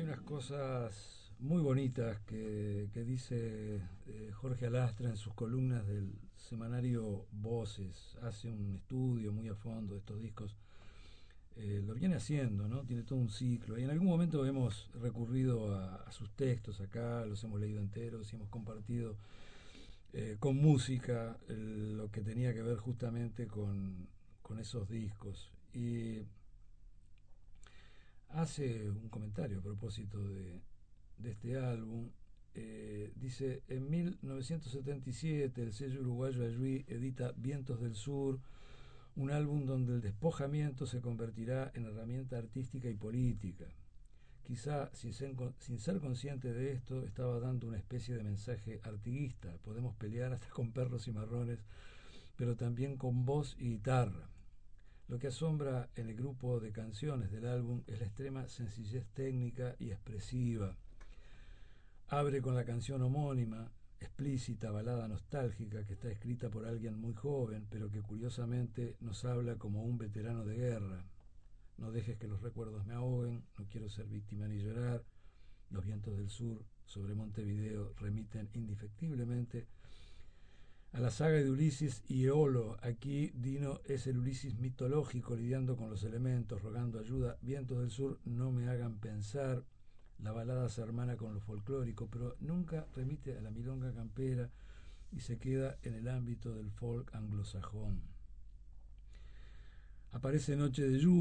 unas cosas muy bonitas que dice Jorge Alastra en sus columnas del semanario Voces. Hace un estudio muy a fondo de estos discos. Lo viene haciendo, ¿no? Tiene todo un ciclo. Y en algún momento hemos recurrido a sus textos acá, los hemos leído enteros y hemos compartido con música lo que tenía que ver justamente con esos discos. Y hace un comentario a propósito de este álbum. Dice, en 1977 el sello uruguayo Ayuí edita Vientos del Sur, un álbum donde el despojamiento se convertirá en herramienta artística y política. Quizá sin ser consciente de esto estaba dando una especie de mensaje artiguista. Podemos pelear hasta con perros y marrones, pero también con voz y guitarra. Lo que asombra en el grupo de canciones del álbum es la extrema sencillez técnica y expresiva. Abre con la canción homónima, explícita balada nostálgica que está escrita por alguien muy joven, pero que curiosamente nos habla como un veterano de guerra. No dejes que los recuerdos me ahoguen, no quiero ser víctima ni llorar. Los vientos del sur sobre Montevideo remiten indefectiblemente a la saga de Ulises y Eolo. Aquí Dino es el Ulises mitológico lidiando con los elementos, rogando ayuda. Vientos del sur no me hagan pensar. La balada se hermana con lo folclórico, pero nunca remite a la milonga campera y se queda en el ámbito del folk anglosajón. Aparece Noche de Lluvia.